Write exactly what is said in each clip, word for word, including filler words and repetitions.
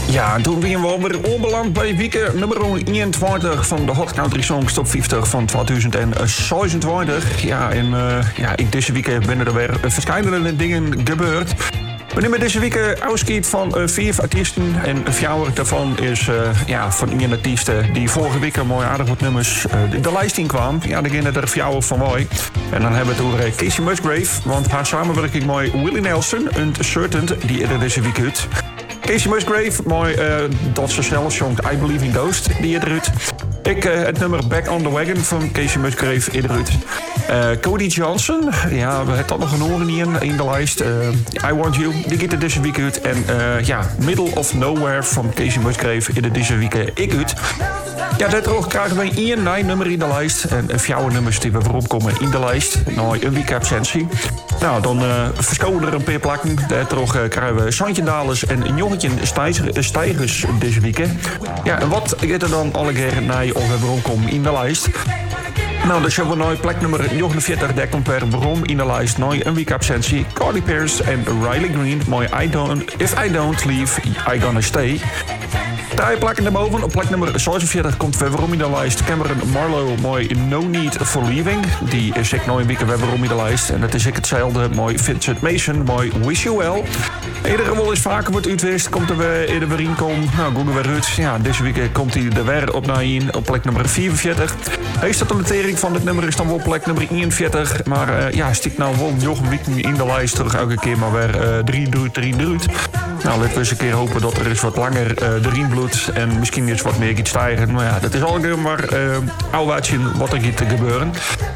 Ja, toen weer we weer onbeland bij Wieke nummer eenentwintig van de Hot Country Songs Top vijftig van twintig zesentwintig. Ja, en uh, ja, in deze week ben er weer verschillende dingen gebeurd. We nemen deze week afscheid van uh, vier artiesten. En vier daarvan is uh, ja, van een artiest die vorige week mooi aardig wat nummers uh, de lijst in kwam. Ja, daar gingen er vier van mooi. En dan hebben we het over Casey Musgrave. Want haar samenwerking met Willie Nelson, Uncertain, die er deze week uit. Casey Musgrave, mooi uh, dat ze zelf zongt I Believe in Ghost, die eruit. Ik, uh, het nummer Back on the Wagon van Casey Musgrave eruit. Uh, Cody Johnson, ja, we hebben dat nog een horen in, in de lijst. Uh, I Want You, die gaat er deze week uit. En uh, ja, Middle of Nowhere van Casey Musgrave in de deze week ik uit. Ja, daardoor krijgen we één nieuw nummer in de lijst. En vier nummers die we voorop komen in de lijst. Nou, een week absentie. Nou, dan uh, verschonen er een paar plakken. Daardoor uh, krijgen we Santje Dales en Jongetje Stijgers deze week. Ja, en wat gaat er dan alle keer naar of we voorop komen in de lijst? Nou, dus hebben we nu plek nummer negenenveertig, daar komt weer waarom in de lijst. Nu een week absentie. Carly Pearce en Riley Green. Mooi I don't, If I Don't Leave, I Gonna Stay. Drie plakken erboven. Op plek nummer zesenveertig komt weer waarom in de lijst. Cameron Marlowe, mooi No Need for Leaving. Die is ik nu een week weer waarom in de lijst. En dat is ik hetzelfde. Mooi Vincent Mason, mooi Wish You Well. Iedere wel eens vaker wordt uitwist. Komt er weer in de weer in komen. Nou, Google weer uit. Ja, deze week komt hij er weer op naar in. Op plek nummer vierenveertig. Heeft de notering van dit nummer is dan wel plek nummer eenenveertig. Maar uh, ja, stikt nou wel nog een week in de lijst. Terug elke keer maar weer uh, drie, drie, drie, drie. Nou, laten we eens een keer hopen dat er eens wat langer uh, erin bloedt. En misschien eens wat meer iets stijgen. Maar ja, dat is al maar uh, ouwaatje wat er gaat te gebeuren.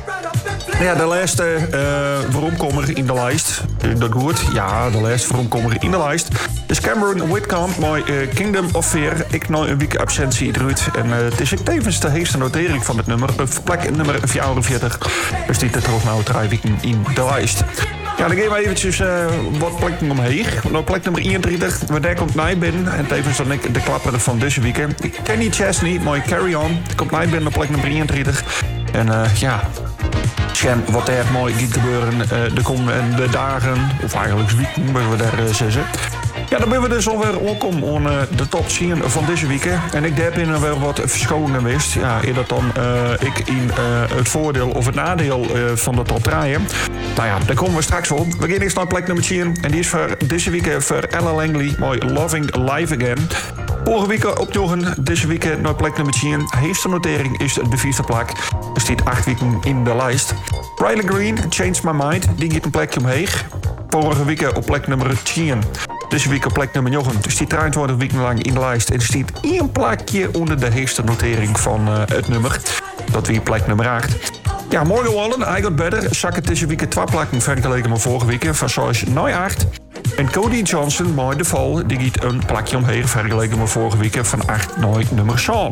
Ja, de laatste uh, vooromkomer in de lijst. Dat goed? Ja, de laatste vooromkomer in de lijst. Dus Cameron Whitcomb, mooi uh, Kingdom of Fear. Ik nou een week absentie eruit. En uh, het is ook tevens de heetste notering van het nummer. Plek nummer vierenveertig. Dus die terug nou drie weken in de lijst. Ja, dan gaan we eventjes uh, wat plekken omheen. Nou, plek nummer eenendertig, waar daar komt Nij binnen. En tevens dan ik de klapper van deze week. Kenny Chesney, mooi Carry On. Komt Nij binnen op plek nummer eenendertig. En uh, ja... Schen, wat er mooi gaat gebeuren uh, de komende dagen, of eigenlijk weken, moeten we daar uh, zeggen. Ja, dan ben we dus alweer aangekomen aan uh, de top tien van deze week. En ik heb in weer wat verschonen geweest. Ja, eerder dan uh, ik in uh, het voordeel of het nadeel uh, van de top draaien. Nou ja, daar komen we straks op. We gaan eerst naar plek nummer tien. En die is voor deze week voor Ella Langley. Mooi Loving Life Again. Vorige week opjoegen, deze week naar plek nummer tien. Heetste notering is de vierde plek. Er staat acht weken in de lijst. Riley Green, Change My Mind, die gaat een plekje omheen. Vorige week op plek nummer tien. Deze week op plek nummer negen. Dus die drieëntwintig weken lang in de lijst. En er staat één plekje onder de heetste notering van uh, het nummer. Dat weer plek nummer acht. Ja, Morgan Wallen, I Got Better. Zakken deze week twee plekken vergeleken met vorige week. Van zes naar acht. En Cody Johnson, mooi de val, die gaat een plakje omheen vergeleken met vorige week van acht naar nummer zeven.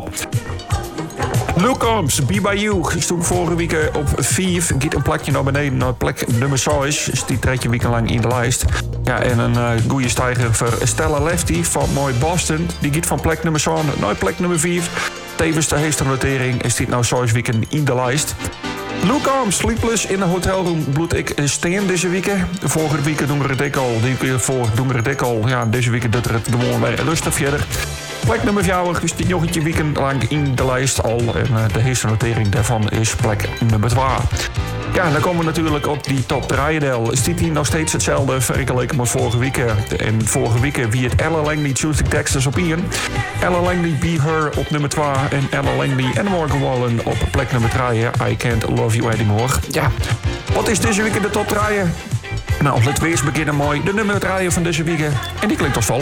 Luke Combs, Be By You, stond vorige week op vijf. Gaat een plakje naar beneden naar plek nummer zes. Is die drie weken lang in de lijst. Ja, en een uh, goede stijger voor Stella Lefty van mooi Boston. Die gaat van plek nummer zeven naar plek nummer vijf. Tevens de heetste notering is dit nou zes weken in de lijst. Luke Combs, Sleepless in een hotelroom bloed ik steen deze week. Vorige week doen we het ook al. Die keer voor doen we het ook al. Ja, deze week doet er het gewoon weer rustig verder. Plek nummer vier is die nog een weekend lang in de lijst al. En uh, de heetste notering daarvan is plek nummer twee. Ja, dan komen we natuurlijk op die top drieëndeel. Is die nog steeds hetzelfde vergeleken met vorige week. En vorige week wie het Ella Langley, Tuesday Texas op één. Ella Langley, Be Her op nummer twee. En Ella Langley en Morgan Wallen op plek nummer drie. I Can't Love You Anymore. Ja, wat is deze week in de top drie? Nou, laten we eerst beginnen mooi. De nummer drie van deze week. En die klinkt als volgt.